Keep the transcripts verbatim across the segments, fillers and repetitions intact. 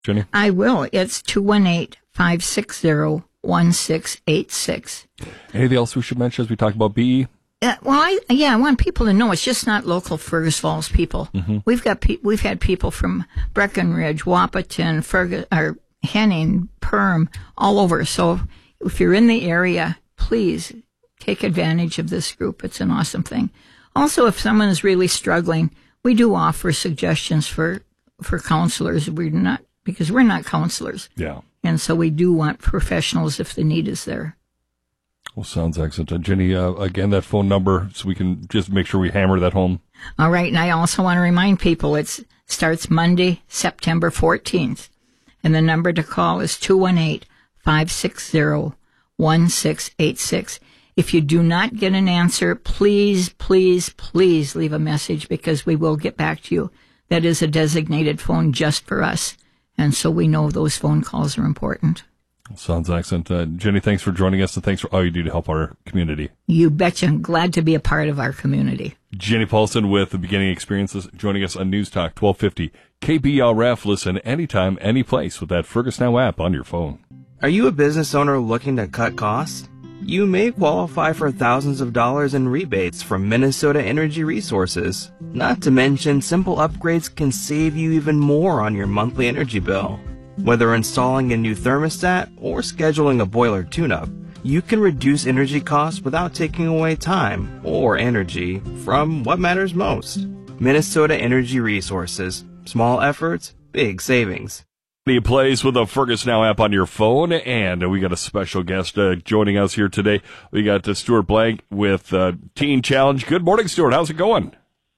Jenny? I will. It's two one eight, five six zero, one six eight six. Anything else we should mention as we talk about B E? Uh, well, I, yeah, I want people to know it's just not local Fergus Falls people. Mm-hmm. We've got pe- we've had people from Breckenridge, Wahpeton, Fergus, or Henning, Perm, all over. So if you're in the area, please take advantage of this group. It's an awesome thing. Also, if someone is really struggling, we do offer suggestions for for counselors. We're not because we're not counselors. Yeah, and so we do want professionals if the need is there. Well, sounds excellent. Uh, Jenny, uh, again, that phone number so we can just make sure we hammer that home. All right. And I also want to remind people it starts Monday, September fourteenth. And the number to call is two one eight, five six zero, one six eight six. If you do not get an answer, please, please, please leave a message because we will get back to you. That is a designated phone just for us. And so we know those phone calls are important. Sounds excellent. Uh, Jenny, thanks for joining us, and thanks for all you do to help our community. You betcha. I'm glad to be a part of our community. Jenny Paulson with The Beginning Experiences joining us on News Talk twelve fifty K B L R F. Listen anytime, any place with that Fergus Now app on your phone. Are you a business owner looking to cut costs? You may qualify for thousands of dollars in rebates from Minnesota Energy Resources. Not to mention, simple upgrades can save you even more on your monthly energy bill. Whether installing a new thermostat or scheduling a boiler tune-up, you can reduce energy costs without taking away time or energy from what matters most. Minnesota Energy Resources. Small efforts, big savings. He plays with the Fergus Now app on your phone, and we got a special guest uh, joining us here today. We got uh, Stuart Blank with uh, Teen Challenge. Good morning, Stuart. How's it going?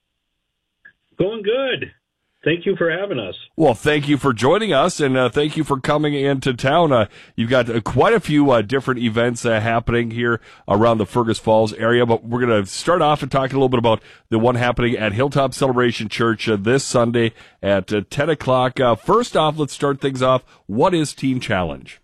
Going good. Thank you for having us. Well, thank you for joining us, and uh, thank you for coming into town. Uh, you've got uh, quite a few uh, different events uh, happening here around the Fergus Falls area, but we're going to start off and talk a little bit about the one happening at Hilltop Celebration Church uh, this Sunday at uh, ten o'clock. Uh, first off, let's start things off. What is Teen Challenge?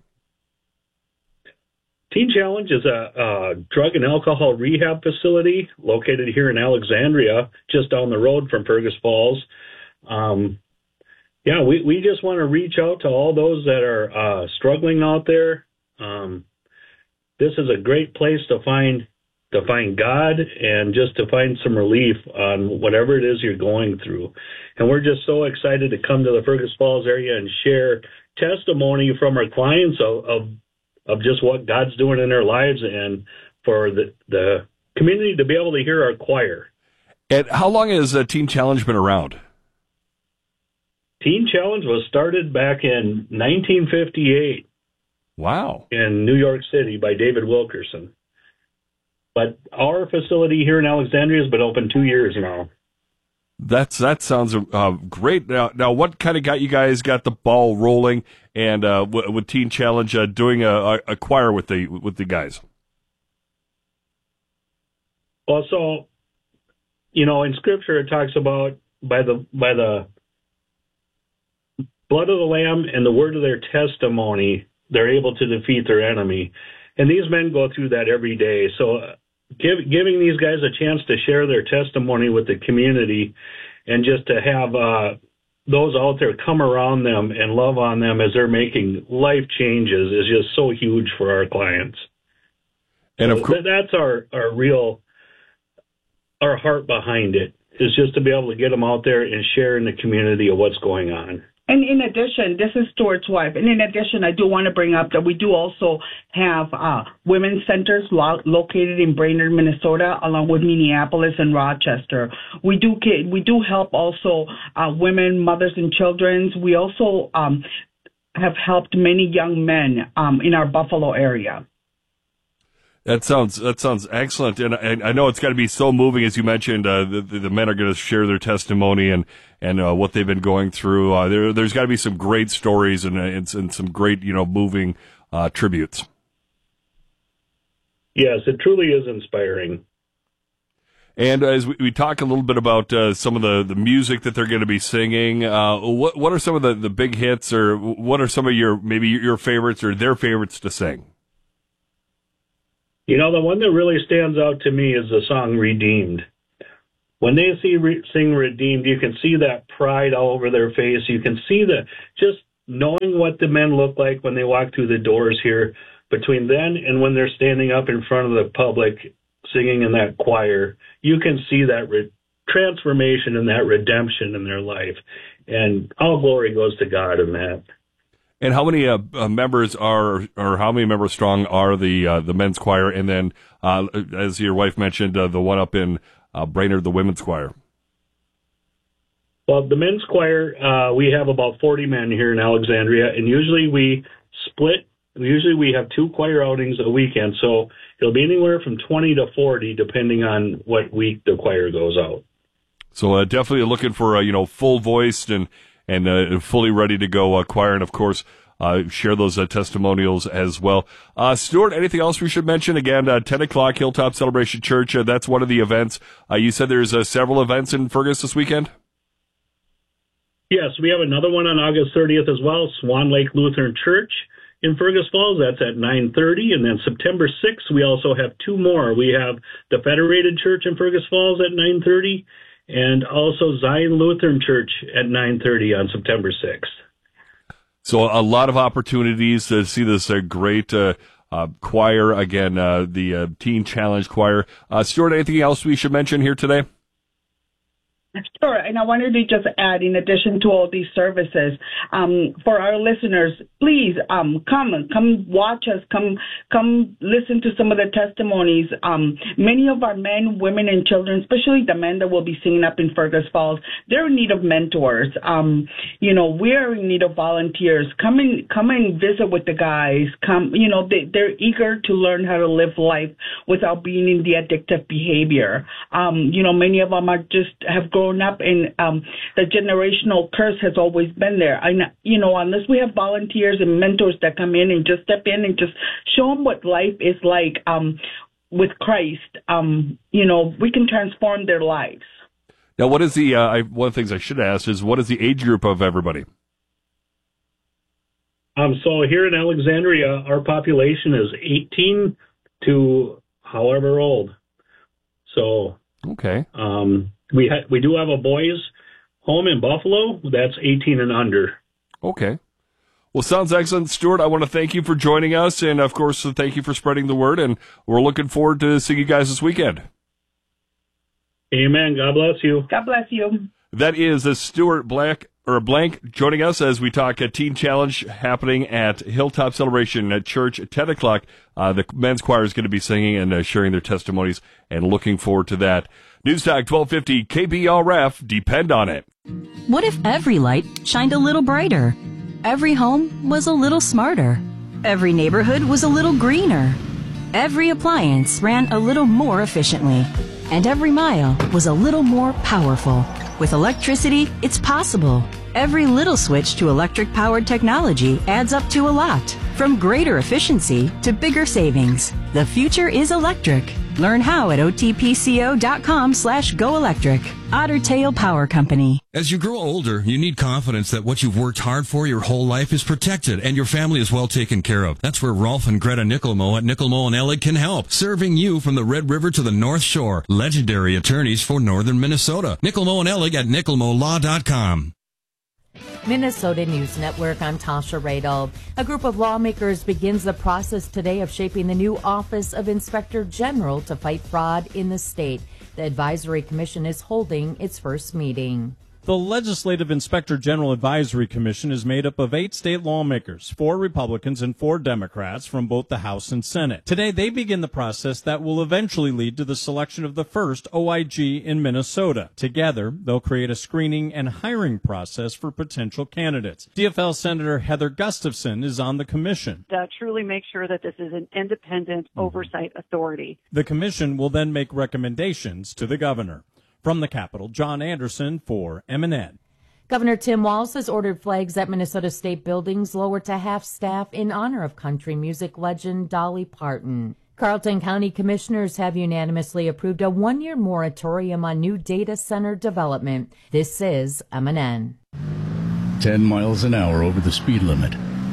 Teen Challenge is a, a drug and alcohol rehab facility located here in Alexandria, just down the road from Fergus Falls. Um, yeah, we, we just want to reach out to all those that are uh, struggling out there. Um, this is a great place to find to find God and just to find some relief on whatever it is you're going through. And we're just so excited to come to the Fergus Falls area and share testimony from our clients of of, of just what God's doing in their lives, and for the, the community to be able to hear our choir. And how long has uh, Teen Challenge been around? Teen Challenge was started back in nineteen fifty-eight. Wow. In New York City by David Wilkerson. But our facility here in Alexandria has been open two years now. That's that sounds uh, great. Now, now, what kind of got you guys got the ball rolling, and uh, w- with Teen Challenge uh, doing a, a choir with the with the guys? Well, so you know, in Scripture it talks about by the by the blood of the Lamb and the word of their testimony, they're able to defeat their enemy. And these men go through that every day. So uh, give, giving these guys a chance to share their testimony with the community, and just to have uh, those out there come around them and love on them as they're making life changes is just so huge for our clients. And so of course, that's our, our real, our heart behind it, is just to be able to get them out there and share in the community of what's going on. And in addition, this is Stuart's wife. And in addition, I do want to bring up that we do also have uh, women's centers lo- located in Brainerd, Minnesota, along with Minneapolis and Rochester. We do we do help also uh, women, mothers, and children. We also um, have helped many young men um, in our Buffalo area. That sounds that sounds excellent, and I, I know it's got to be so moving, as you mentioned. Uh, the, the men are going to share their testimony and and uh, what they've been going through. Uh, there, there's got to be some great stories and, and and some great, you know, moving uh, tributes. Yes, it truly is inspiring. And as we, we talk a little bit about uh, some of the, the music that they're going to be singing, uh, what what are some of the, the big hits, or what are some of your maybe your favorites or their favorites to sing? You know, the one that really stands out to me is the song Redeemed. When they see re- sing Redeemed, you can see that pride all over their face. You can see the just knowing what the men look like when they walk through the doors here, between then and when they're standing up in front of the public singing in that choir, you can see that re- transformation and that redemption in their life. And all glory goes to God in that. And how many uh, uh, members are, or how many members strong are the uh, the men's choir? And then, uh, as your wife mentioned, uh, the one up in uh, Brainerd, the women's choir. Well, the men's choir, uh, we have about forty men here in Alexandria, and usually we split. Usually we have two choir outings a weekend, so it'll be anywhere from twenty to forty, depending on what week the choir goes out. So uh, definitely looking for uh, you know full voiced and and uh, fully ready to go uh, choir, and of course uh, share those uh, testimonials as well. Uh, Stuart, anything else we should mention? Again, uh, ten o'clock, Hilltop Celebration Church. Uh, that's one of the events. Uh, you said there's uh, several events in Fergus this weekend. Yes, we have another one on August thirtieth as well. Swan Lake Lutheran Church in Fergus Falls. That's at nine thirty, and then September sixth we also have two more. We have the Federated Church in Fergus Falls at nine thirty. And also Zion Lutheran Church at nine thirty on September sixth. So a lot of opportunities to see this uh, great uh, uh, choir, again, uh, the uh, Teen Challenge Choir. Uh, Stuart, anything else we should mention here today? Sure, and I wanted to just add, in addition to all these services, um, for our listeners, please um, come, come watch us, come, come listen to some of the testimonies. Um, many of our men, women, and children, especially the men that will be singing up in Fergus Falls, they're in need of mentors. Um, you know, we're in need of volunteers. Come and come and visit with the guys. Come, you know, they, they're eager to learn how to live life without being in the addictive behavior. Um, you know, many of them are just have grown up, and um, the generational curse has always been there. I, you know, unless we have volunteers and mentors that come in and just step in and just show them what life is like um, with Christ, um, you know, we can transform their lives. Now, what is the, uh, I, one of the things I should ask is, what is the age group of everybody? Um, so here in Alexandria, our population is eighteen to however old. So, okay. Um, We ha- we do have a boys' home in Buffalo. That's eighteen and under. Okay. Well, sounds excellent, Stuart. I want to thank you for joining us, and of course, thank you for spreading the word. And we're looking forward to seeing you guys this weekend. Amen. God bless you. God bless you. That is a Stuart Black or Blank joining us as we talk a Teen Challenge happening at Hilltop Celebration at Church at ten o'clock. Uh, the men's choir is going to be singing and uh, sharing their testimonies, and looking forward to that. News Talk twelve fifty K B R F, depend on it. What if every light shined a little brighter? Every home was a little smarter. Every neighborhood was a little greener. Every appliance ran a little more efficiently. And every mile was a little more powerful. With electricity, it's possible. Every little switch to electric-powered technology adds up to a lot. From greater efficiency to bigger savings. The future is electric. Learn how at otpco.com slash go electric. Otter Tail Power Company. As you grow older, you need confidence that what you've worked hard for your whole life is protected and your family is well taken care of. That's where Rolf and Greta Nickelmo at Nickelmo and Ellig can help, serving you from the Red River to the North Shore. Legendary attorneys for northern Minnesota. Nickelmo and Ellig at nickelmo law dot com. Minnesota News Network, I'm Tasha Radel. A group of lawmakers begins the process today of shaping the new Office of Inspector General to fight fraud in the state. The Advisory Commission is holding its first meeting. The Legislative Inspector General Advisory Commission is made up of eight state lawmakers, four Republicans and four Democrats from both the House and Senate. Today, they begin the process that will eventually lead to the selection of the first O I G in Minnesota. Together, they'll create a screening and hiring process for potential candidates. D F L Senator Heather Gustafson is on the commission. To truly make sure that this is an independent mm-hmm. oversight authority. The commission will then make recommendations to the governor. From the Capitol, John Anderson for M N N. Governor Tim Walz has ordered flags at Minnesota State buildings lowered to half staff in honor of country music legend Dolly Parton. Carleton County commissioners have unanimously approved a one-year moratorium on new data center development. This is M N N. ten miles an hour over the speed limit.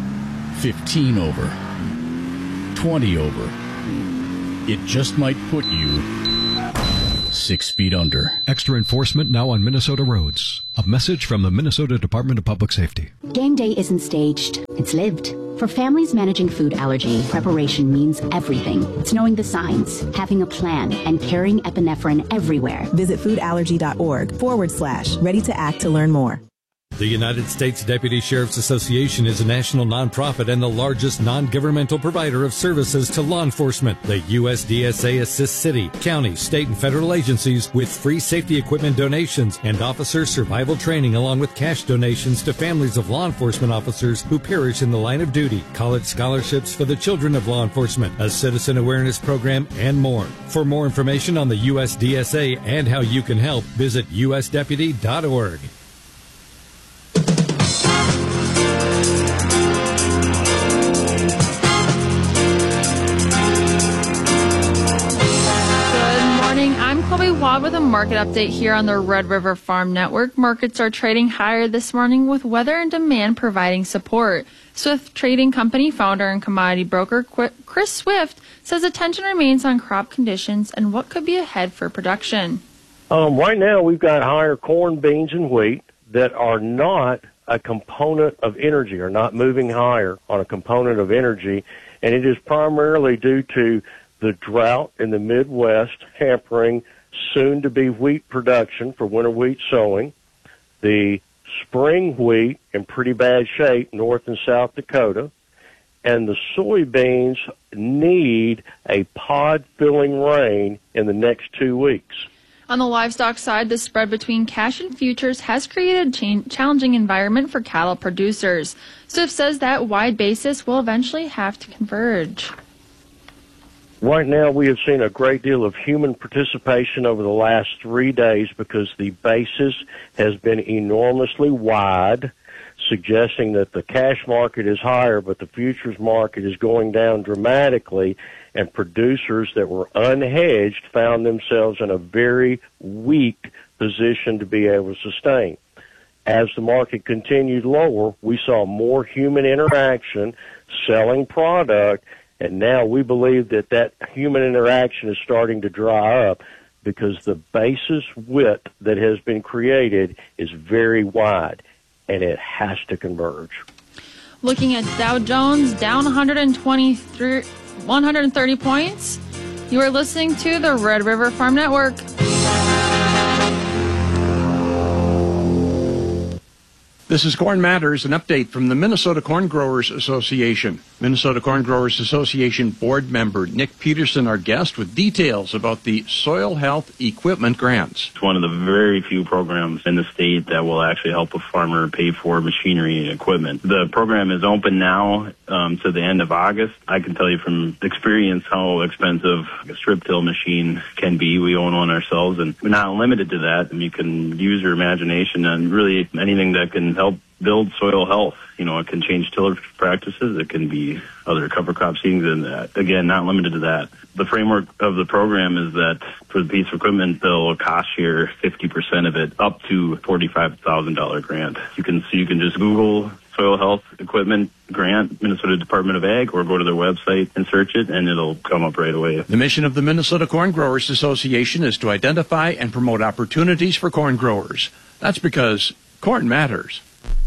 fifteen over. twenty over. It just might put you six feet under. Extra enforcement now on Minnesota roads. A message from the Minnesota Department of Public Safety. Game day isn't staged, it's lived. For families managing food allergy, preparation means everything. It's knowing the signs, having a plan, and carrying epinephrine everywhere. Visit foodallergy.org forward slash ready to act to learn more. The United States Deputy Sheriff's Association is a national nonprofit and the largest non-governmental provider of services to law enforcement. The U S D S A assists city, county, state, and federal agencies with free safety equipment donations and officer survival training, along with cash donations to families of law enforcement officers who perish in the line of duty, college scholarships for the children of law enforcement, a citizen awareness program, and more. For more information on the U S D S A and how you can help, visit U S deputy dot org. With a market update here on the Red River Farm Network. Markets are trading higher this morning with weather and demand providing support. Swift Trading Company founder and commodity broker Chris Swift says attention remains on crop conditions and what could be ahead for production. Um, right now we've got higher corn, beans, and wheat that are not a component of energy, are not moving higher on a component of energy, and it is primarily due to the drought in the Midwest hampering soon-to-be wheat production for winter wheat sowing, the spring wheat in pretty bad shape, North and South Dakota, and the soybeans need a pod-filling rain in the next two weeks. On the livestock side, the spread between cash and futures has created a cha- challenging environment for cattle producers. Swift says that wide basis will eventually have to converge. Right now, we have seen a great deal of human participation over the last three days because the basis has been enormously wide, suggesting that the cash market is higher, but the futures market is going down dramatically, and producers that were unhedged found themselves in a very weak position to be able to sustain. As the market continued lower, we saw more human interaction, selling product, and now we believe that that human interaction is starting to dry up because the basis width that has been created is very wide, and it has to converge. Looking at Dow Jones, down one hundred twenty-three, one hundred thirty points. You are listening to the Red River Farm Network. This is Corn Matters, an update from the Minnesota Corn Growers Association. Minnesota Corn Growers Association board member Nick Peterson, our guest, with details about the Soil Health Equipment Grants. It's one of the very few programs in the state that will actually help a farmer pay for machinery and equipment. The program is open now um, to the end of August. I can tell you from experience how expensive a strip till machine can be. We own one ourselves, and we're not limited to that. You can use your imagination and really anything that can help build soil health. You know, it can change tillage practices. It can be other cover crop seedings, and that. Again, not limited to that. The framework of the program is that for the piece of equipment, they'll cost you fifty percent of it, up to forty-five thousand dollars grant. You can so you can just Google Soil Health Equipment Grant, Minnesota Department of Ag, or go to their website and search it, and it'll come up right away. The mission of the Minnesota Corn Growers Association is to identify and promote opportunities for corn growers. That's because corn matters.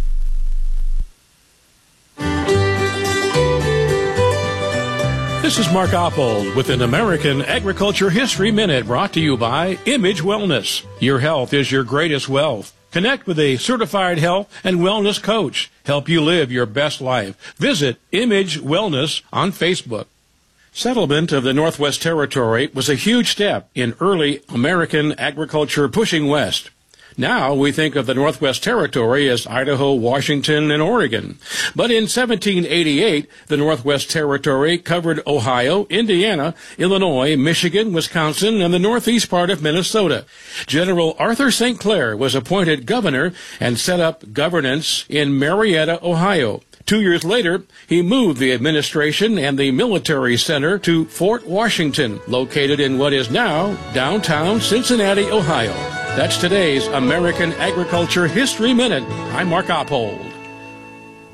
This is Mark Oppold with an American Agriculture History Minute brought to you by Image Wellness. Your health is your greatest wealth. Connect with a certified health and wellness coach. Help you live your best life. Visit Image Wellness on Facebook. Settlement of the Northwest Territory was a huge step in early American agriculture pushing west. Now we think of the Northwest Territory as Idaho, Washington, and Oregon. But in seventeen eighty-eight, the Northwest Territory covered Ohio, Indiana, Illinois, Michigan, Wisconsin, and the northeast part of Minnesota. General Arthur Saint Clair was appointed governor and set up governance in Marietta, Ohio. Two years later, he moved the administration and the military center to Fort Washington, located in what is now downtown Cincinnati, Ohio. That's today's American Agriculture History Minute. I'm Mark Oppold.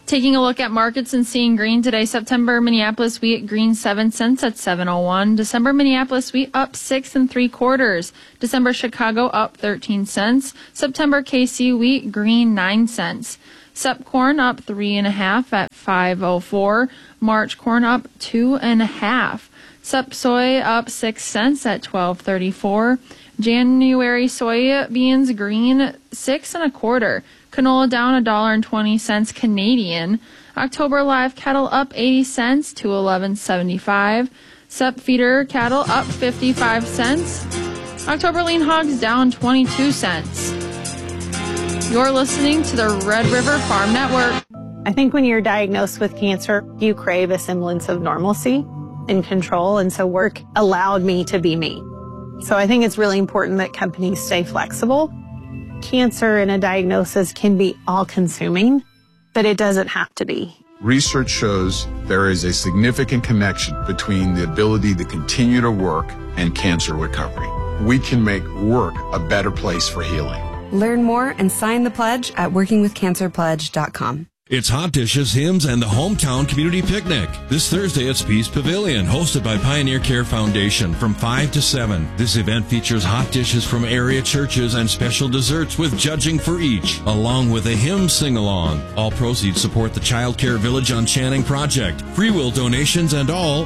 Taking a look at markets and seeing green today, September Minneapolis wheat green seven cents at seven oh one. December Minneapolis wheat up six and three quarters. December Chicago up thirteen cents. September K C wheat green nine cents. Sep corn up three and a half at five oh four. March corn up two and a half. Sep soy up six cents at twelve thirty-four. January soybeans green six and a quarter. Canola down a dollar and twenty cents Canadian. October live cattle up eighty cents to eleven seventy-five. Sep feeder cattle up fifty-five cents. October lean hogs down twenty-two cents. You're listening to the Red River Farm Network. I think when you're diagnosed with cancer, you crave a semblance of normalcy and control, and so work allowed me to be me. So I think it's really important that companies stay flexible. Cancer and a diagnosis can be all-consuming, but it doesn't have to be. Research shows there is a significant connection between the ability to continue to work and cancer recovery. We can make work a better place for healing. Learn more and sign the pledge at working with cancer pledge dot com. It's Hot Dishes, Hymns, and the Hometown Community Picnic. This Thursday at Peace Pavilion, hosted by Pioneer Care Foundation from five to seven. This event features hot dishes from area churches and special desserts with judging for each, along with a hymn sing-along. All proceeds support the Child Care Village on Channing project. Free will donations and all